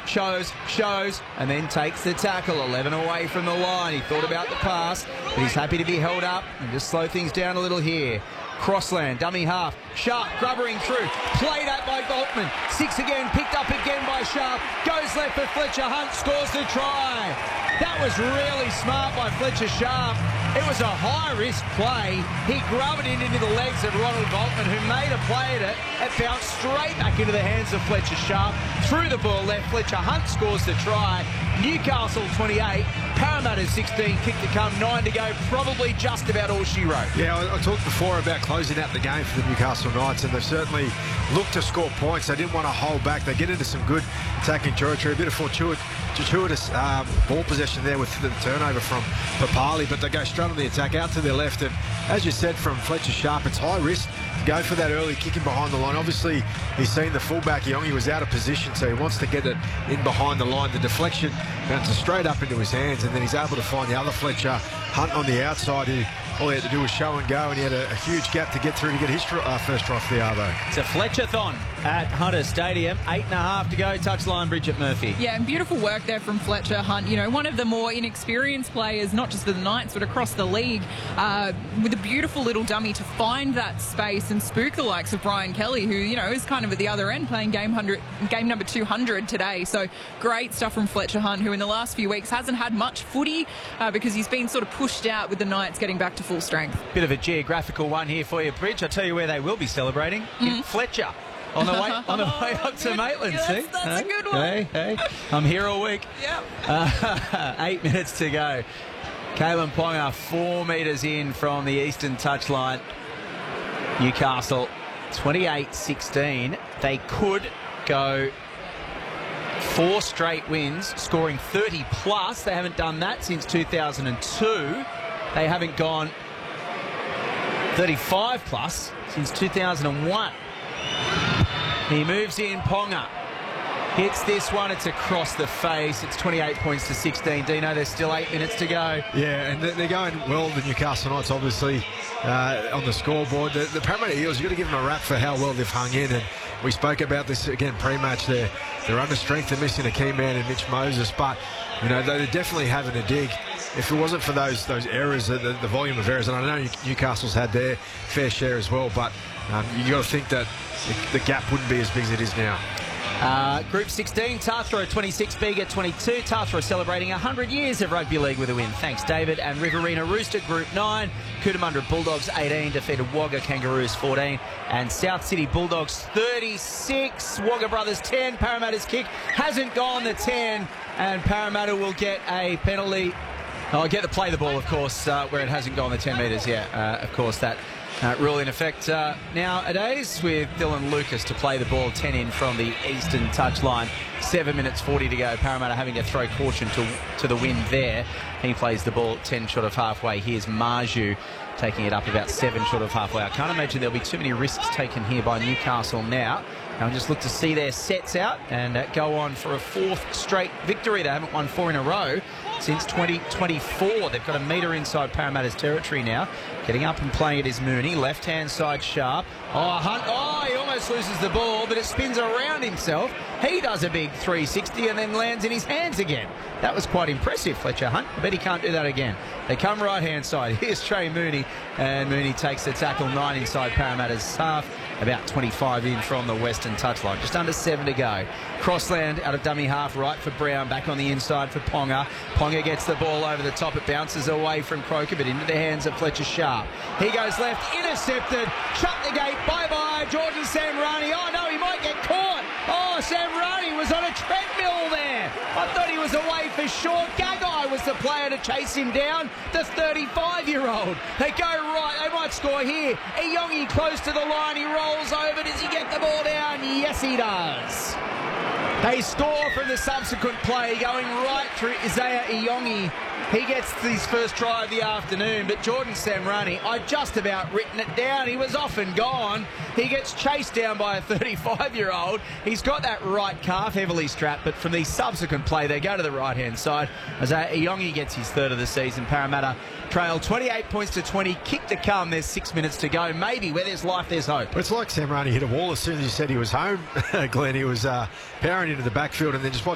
shows, and then takes the tackle. 11 away from the line. He thought about the pass, but he's happy to be held up and just slow things down a little here. Crossland, dummy half. Sharp, grubbering through. Played out by Goltman. 6 again, picked up again by Sharp. Goes left for Fletcher Hunt, scores the try. That was really smart by Fletcher Sharp. It was a high-risk play. He grubbed it into the legs of Ronald Goltman, who made a play at it. It bounced straight back into the hands of Fletcher Sharp. Threw the ball left. Fletcher Hunt scores the try. Newcastle 28, Parramatta 16, kick to come, 9 to go. Probably just about all she wrote. Yeah, I talked before about closing out the game for the Newcastle Knights, and they've certainly looked to score points. They didn't want to hold back. They get into some good attacking territory. A bit of fortuitous ball possession there with the turnover from Papali, but they go straight on the attack out to their left. And as you said, from Fletcher Sharp, it's high risk to go for that early kicking behind the line. Obviously, he's seen the fullback, Iongi, was out of position, so he wants to get it in behind the line. The deflection bounces straight up into his hands, and then he's able to find the other Fletcher Hunt on the outside, who all he had to do was show and go, and he had a huge gap to get through to get his first try for the Arvo. It's a Fletcher-thon at Hunter Stadium. 8.5 to go. Touchline, Bridget Murphy. Yeah, and beautiful work there from Fletcher Hunt. You know, one of the more inexperienced players, not just for the Knights, but across the league, with a beautiful little dummy to find that space and spook the likes of Brian Kelly, who, you know, is kind of at the other end playing game number 200 today. So great stuff from Fletcher Hunt, who in the last few weeks hasn't had much footy because he's been sort of pushed out with the Knights getting back to full strength. Bit of a geographical one here for you, Bridge. I'll tell you where they will be celebrating. In Fletcher. On the way up to Maitland. That's a good one. Hey, I'm here all week. Yep. 8 minutes to go. Kalyn Ponga 4 metres in from the eastern touchline. Newcastle 28-16. They could go 4 straight wins, scoring 30 plus. They haven't done that since 2002. They haven't gone 35 plus since 2001. He moves in, Ponga. Hits this one, it's across the face. It's 28 points to 16. Dino, there's still 8 minutes to go. Yeah, and they're going well, the Newcastle Knights, obviously, on the scoreboard. The Parramatta Eels, you've got to give them a rap for how well they've hung in. And we spoke about this again pre-match there. They're under strength. They're missing a key man in Mitch Moses. But, you know, they're definitely having a dig. If it wasn't for those errors, the volume of errors, and I know Newcastle's had their fair share as well, but you got to think that the gap wouldn't be as big as it is now. Group 16, Tathra 26, Bega 22. Tathra celebrating 100 years of rugby league with a win. Thanks, David. And Riverina Rooster, Group 9. Cootamundra Bulldogs 18, defeated Wagga Kangaroos 14. And South City Bulldogs 36. Wagga Brothers 10. Parramatta's kick hasn't gone the 10. And Parramatta will get a penalty. Oh, get to play the ball, of course, where it hasn't gone the 10 metres yet. Of course, that rule in effect nowadays, with Dylan Lucas to play the ball 10 in from the eastern touchline. 7 minutes 40 to go. Parramatta having to throw caution to the wind there. He plays the ball 10 short of halfway. Here's Marju taking it up about 7 short of halfway. I can't imagine there'll be too many risks taken here by Newcastle now. I'll just look to see their sets out and go on for a 4th straight victory. They haven't won 4 in a row since 2024. They've got a metre inside Parramatta's territory now. Getting up and playing it is Mooney. Left-hand side Sharp. Oh, Hunt. Oh, he almost loses the ball, but it spins around himself. He does a big 360 and then lands in his hands again. That was quite impressive, Fletcher Hunt. I bet he can't do that again. They come right-hand side. Here's Trey Mooney, and Mooney takes the tackle. 9 inside Parramatta's half. About 25 in from the western touchline. Just under 7 to go. Crossland out of dummy half, right for Brown. Back on the inside for Ponga. Ponga gets the ball over the top. It bounces away from Croker, but into the hands of Fletcher Sharp. He goes left, intercepted. Shut the gate. Bye-bye, Jordan Samrani. Oh, no, he might get caught. Oh, Samrani was on a treadmill there. I thought he was away for short. Gagai was the player to chase him down. The 35-year-old. They go right. They might score here. Iongi close to the line. He rolls over. Does he get the ball down? Yes, he does. They score from the subsequent play, going right through Isaiah Iongi. He gets his first try of the afternoon, but Jordan Samrani, I'd just about written it down. He was off and gone. He gets chased down by a 35-year-old. He's got that right calf heavily strapped, but from the subsequent play, they go to the right-hand side. Isaiah Iongi gets his 3rd of the season. Parramatta trail 28 points to 20. Kick to come. There's 6 minutes to go. Maybe where there's life, there's hope. But it's like Samrani hit a wall as soon as you said he was home, Glenn. He was powering into the backfield and then just watch